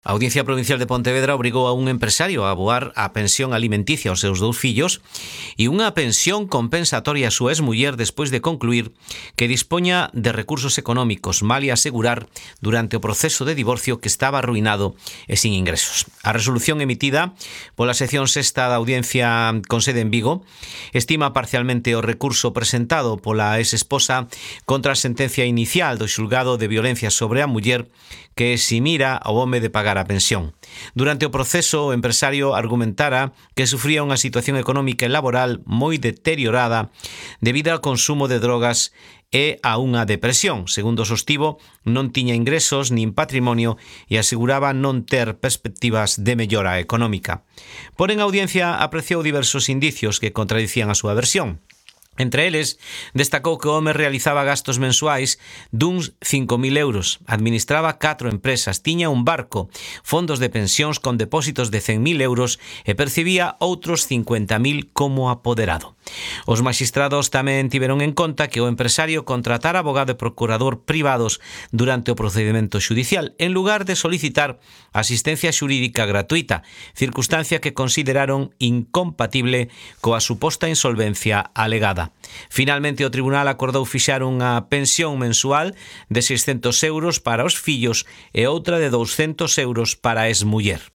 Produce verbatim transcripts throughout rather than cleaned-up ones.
A Audiencia Provincial de Pontevedra obrigou a un empresario a aboar a pensión alimenticia aos seus dous fillos e unha pensión compensatoria a súa exmuller despois de concluir que dispoña de recursos económicos, mal e asegurar durante o proceso de divorcio que estaba arruinado e sin ingresos. A resolución emitida pola sección sexta da Audiencia con sede en Vigo estima parcialmente o recurso presentado pola ex-esposa contra a sentencia inicial do xulgado de violencia sobre a muller que eximira ao home de pagar a pensión. Durante o proceso, o empresario argumentara que sufría unha situación económica e laboral moi deteriorada debido ao consumo de drogas e a unha depresión. Segundo sostivo, non tiña ingresos nin patrimonio e aseguraba non ter perspectivas de mellora económica. Porén, a audiencia apreciou diversos indicios que contradicían a súa versión. Entre eles, destacou que o home realizaba gastos mensuais duns cinco mil euros, administraba catro empresas, tiña un barco, fondos de pensións con depósitos de cen mil euros e percibía outros cincuenta mil como apoderado. Os maxistrados tamén tiveron en conta que o empresario contratara abogado e procurador privados durante o procedimento xudicial, en lugar de solicitar asistencia xurídica gratuita, circunstancia que consideraron incompatible coa suposta insolvencia alegada. Finalmente, o tribunal acordou fixar unha pensión mensual de seiscentos euros para os fillos e outra de douscentos euros para a exmuller.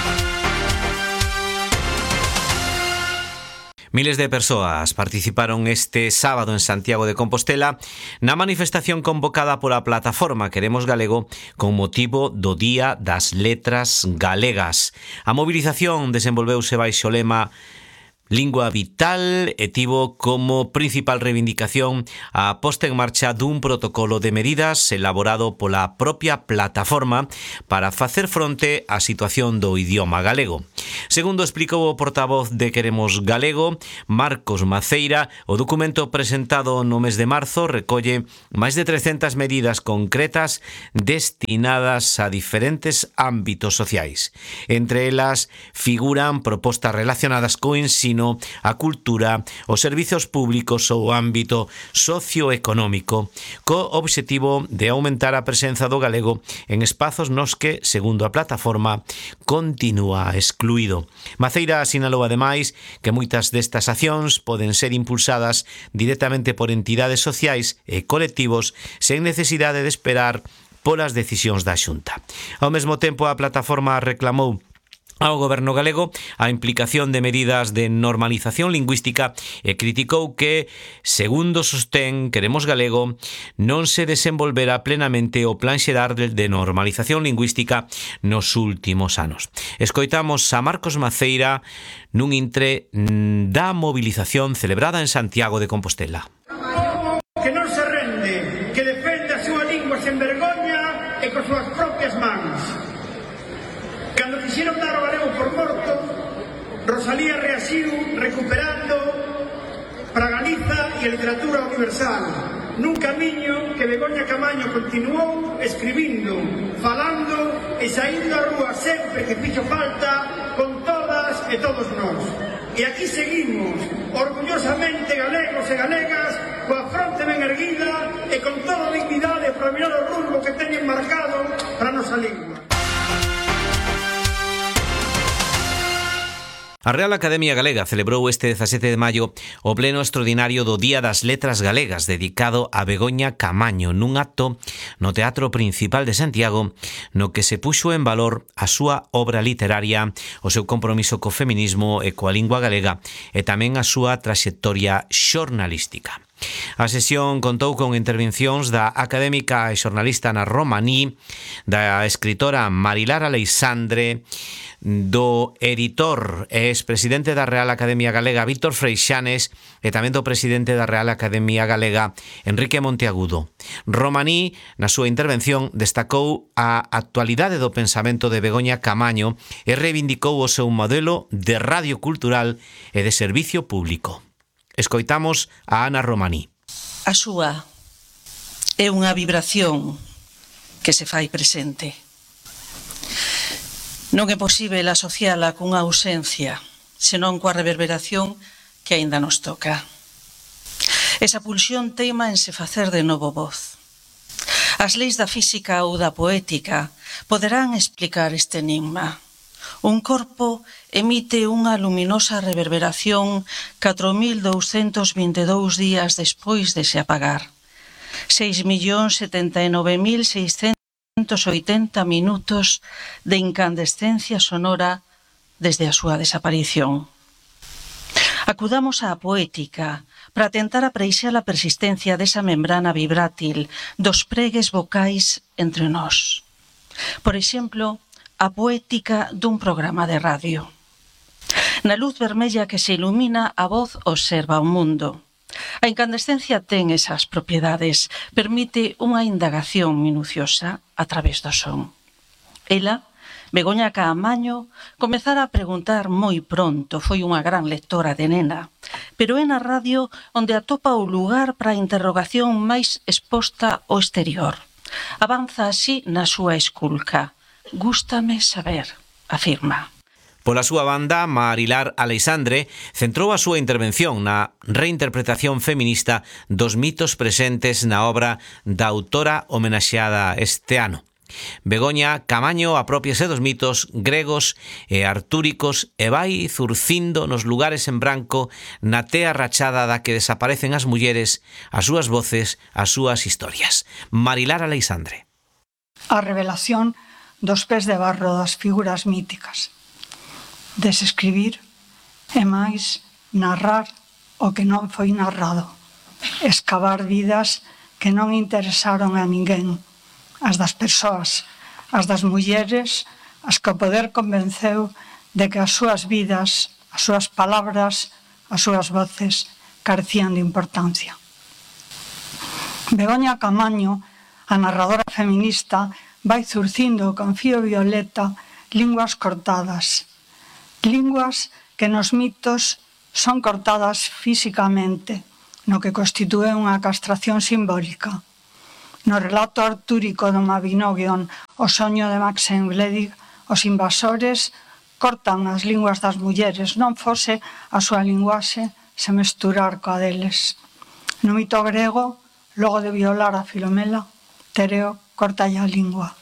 Miles de persoas participaron este sábado en Santiago de Compostela na manifestación convocada pola plataforma Queremos Galego con motivo do Día das Letras Galegas. A mobilización desenvolveuse baixo o lema Lingua Vital e tivo como principal reivindicación a posta en marcha dun protocolo de medidas elaborado pola propia plataforma para facer fronte á situación do idioma galego. Segundo explicou o portavoz de Queremos Galego, Marcos Maceira, o documento presentado no mes de marzo recolle máis de trescentas medidas concretas destinadas a diferentes ámbitos sociais. Entre elas figuran propostas relacionadas co ensino, a cultura, os servizos públicos ou o ámbito socioeconómico, co obxectivo de aumentar a presenza do galego en espazos nos que, segundo a plataforma, continúa excluído. Maceira asinalou ademais que moitas destas accións poden ser impulsadas directamente por entidades sociais e colectivos sen necesidade de esperar polas decisións da Xunta. Ao mesmo tempo, a plataforma reclamou ao goberno galego a implicación de medidas de normalización lingüística e criticou que, segundo sostén Queremos Galego, non se desenvolverá plenamente o plan xeral de normalización lingüística nos últimos anos. Escoitamos a Marcos Maceira nun intre da movilización celebrada en Santiago de Compostela. Que non se rende, que defende a súa lingua sen vergoña e con súas propias mans. Cando quixeron dar o galego por morto, Rosalía reaxiu recuperando para Galiza e a literatura universal, nun camiño que Begoña Camaño continuou escribindo, falando e saindo á rúa sempre que fixo falta con todas e todos nós. E aquí seguimos, orgullosamente galegos e galegas, coa fronte ben erguida e con toda dignidade para mirar o rumbo que teñen marcado para a nosa lingua. A Real Academia Galega celebrou este dezasete de maio o pleno extraordinario do Día das Letras Galegas dedicado a Begoña Camaño nun acto no Teatro Principal de Santiago no que se puxo en valor a súa obra literaria, o seu compromiso co feminismo e coa lingua galega e tamén a súa traxectoria xornalística. A sesión contou con intervencións da académica e xornalista Ana Romaní, da escritora Marilar Aleixandre, do editor e expresidente da Real Academia Galega Víctor Freixanes e tamén do presidente da Real Academia Galega Enrique Monteagudo. Romaní, na súa intervención, destacou a actualidade do pensamento de Begoña Camaño e reivindicou o seu modelo de radio cultural e de servicio público. Escoitamos a Ana Romaní. A súa é unha vibración que se fai presente. Non é posible asociala cunha ausencia, senón coa reverberación que aínda nos toca. Esa pulsión teima en se facer de novo voz. As leis da física ou da poética poderán explicar este enigma. Un corpo emite unha luminosa reverberación catro mil douscentos vinte e dous días despois de se apagar. seis millóns setenta e nove mil seiscentos oitenta minutos de incandescencia sonora desde a súa desaparición. Acudamos á poética para tentar apreixar a persistencia desa membrana vibrátil dos pregues vocais entre nós. Por exemplo, a poética dun programa de radio. Na luz vermella que se ilumina, a voz observa o mundo. A incandescencia ten esas propiedades, permite unha indagación minuciosa a través do son. Ela, Begoña Caamaño, comezara a preguntar moi pronto, foi unha gran lectora de nena, pero é na radio onde atopa o lugar para a interrogación máis exposta ao exterior. Avanza así na súa esculca. Gústame saber, afirma. Pola súa banda, Marilar Aleixandre centrou a súa intervención na reinterpretación feminista dos mitos presentes na obra da autora homenaxeada este ano. Begoña Caamaño apropiase dos mitos gregos e artúricos e vai zurcindo nos lugares en branco na tea rachada da que desaparecen as mulleres, as súas voces, as súas historias. Marilar Aleixandre. A revelación dos pés de barro das figuras míticas. Desescribir e máis narrar o que non foi narrado. Escavar vidas que non interesaron a ninguén. As das persoas, as das mulleres, as que o poder convenceu de que as súas vidas, as súas palabras, as súas voces carecían de importancia. Begoña Caamaño, a narradora feminista, vai zurcindo con fío violeta linguas cortadas. Linguas que nos mitos son cortadas físicamente, no que constitúe unha castración simbólica. No relato artúrico do Mabinogion, O soño de Max Engledig, os invasores cortan as linguas das mulleres, non fose a súa linguaxe se mesturar coa deles. No mito grego, logo de violar a Filomela, Tereo cortalle a lingua.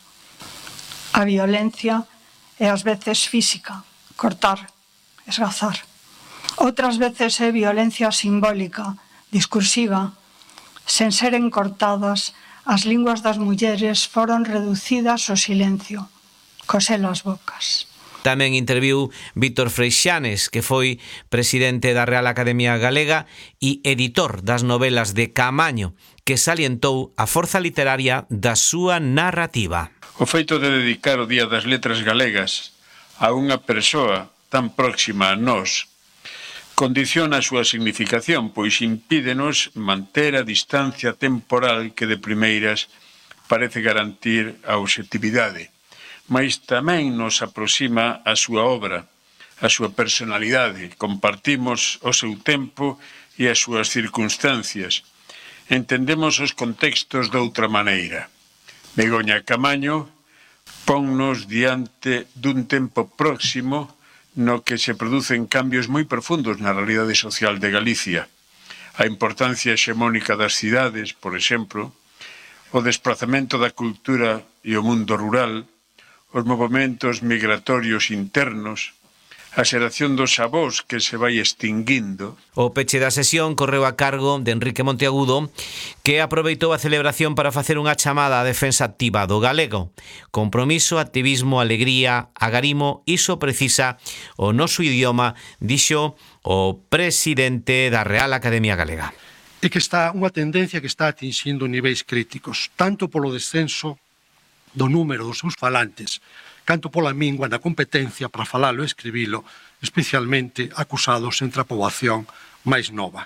A violencia é ás veces física, cortar, esgazar. Outras veces é violencia simbólica, discursiva. Sen seren cortadas, as linguas das mulleres foron reducidas ao silencio, cosel as bocas. Tamén interviu Víctor Freixanes, que foi presidente da Real Academia Galega e editor das novelas de Caamaño, que salientou a forza literaria da súa narrativa. O feito de dedicar o Día das Letras Galegas a unha persoa tan próxima a nós condiciona a súa significación, pois impídenos manter a distancia temporal que de primeiras parece garantir a obxectividade, mas tamén nos aproxima a súa obra, a súa personalidade, compartimos o seu tempo e as súas circunstancias, entendemos os contextos doutra maneira. Begoña Caamaño ponnos diante dun tempo próximo no que se producen cambios moi profundos na realidade social de Galicia. A importancia hexemónica das cidades, por exemplo, o desplazamento da cultura e o mundo rural, os movimentos migratorios internos, a xeración dos avós que se vai extinguindo. O peche da sesión correu a cargo de Enrique Monteagudo, que aproveitou a celebración para facer unha chamada á defensa activa do galego. Compromiso, activismo, alegría, agarimo, iso precisa o noso idioma, dixo o presidente da Real Academia Galega. É que está unha tendencia que está atingindo niveis críticos, tanto polo descenso do número dos seus falantes, canto pola mingua na competencia para falalo e escribilo, especialmente acusados entre a poboación máis nova.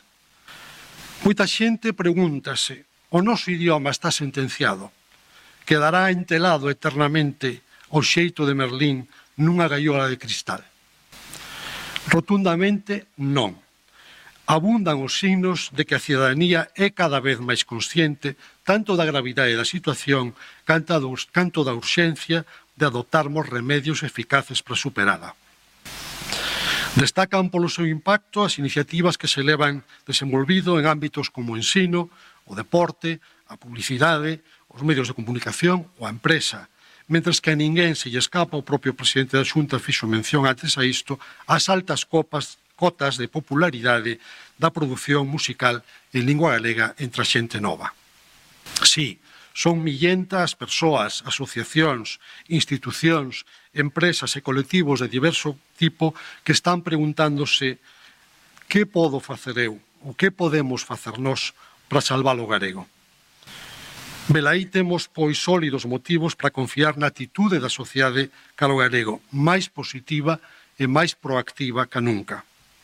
Moita xente pregúntase, o noso idioma está sentenciado? Quedará entelado eternamente o xeito de Merlín nunha gaiola de cristal? Rotundamente non. Abundan os signos de que a cidadanía é cada vez máis consciente tanto da gravidade da situación canto da urxencia de adoptarmos remedios eficaces para superala. Destacan polo seu impacto as iniciativas que se levan desenvolvido en ámbitos como o ensino, o deporte, a publicidade, os medios de comunicación ou a empresa, mentres que a ninguén se lle escapa, o propio presidente da Xunta fixo mención antes a isto, as altas copas, cotas de popularidade da produción musical en lingua galega entre a xente nova. Sí, son millentas persoas, asociacións, institucións, empresas e colectivos de diverso tipo que están preguntándose que podo facer eu, ou que podemos facer nós para salvar o galego. Velaí temos, pois, sólidos motivos para confiar na atitude da sociedade cara ao galego, máis positiva e máis proactiva que nunca.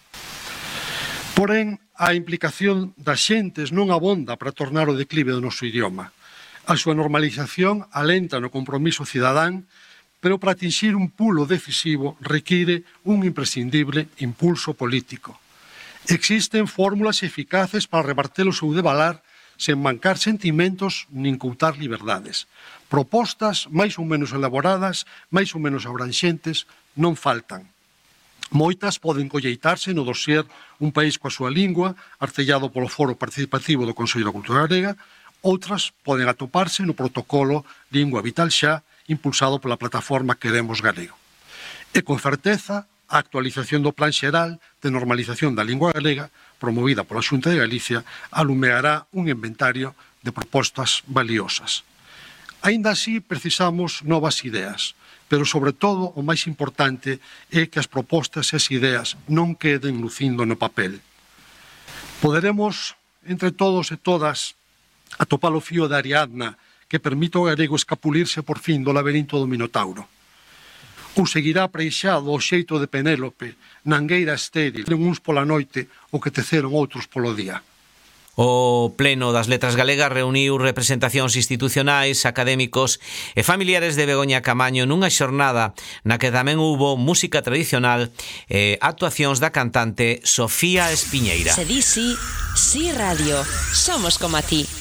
Porén, a implicación das xentes non abonda para tornar o declive do noso idioma. A súa normalización alenta no compromiso cidadán, pero para atingir un pulo decisivo require un imprescindible impulso político. Existen fórmulas eficaces para reverter o seu devalar sen mancar sentimentos nin coutar liberdades. Propostas máis ou menos elaboradas, máis ou menos abranxentes, non faltan. Moitas poden colleitarse no dossier Un país coa súa lingua, artellado polo Foro Participativo do Consello da Cultura Galega. Outras poden atoparse no protocolo Lingua Vital Xa, impulsado pola plataforma Queremos Galego. E con certeza, a actualización do Plan Xeral de Normalización da Lingua Galega, promovida pola Xunta de Galicia, alumeará un inventario de propostas valiosas. Aínda así, precisamos novas ideas, pero, sobre todo, o máis importante é que as propostas e as ideas non queden lucindo no papel. Poderemos, entre todos e todas, atopar o fío da Ariadna que permite ao galego escapulirse por fin do laberinto do Minotauro. Ou seguirá preixado o xeito de Penélope, nangueira estéril, uns pola noite o que teceron outros polo día. O Pleno das Letras Galegas reuniu representacións institucionais, académicos e familiares de Begoña Camaño nunha xornada na que tamén hubo música tradicional e actuacións da cantante Sofía Espiñeira. Se di sí, sí radio. Somos como a ti.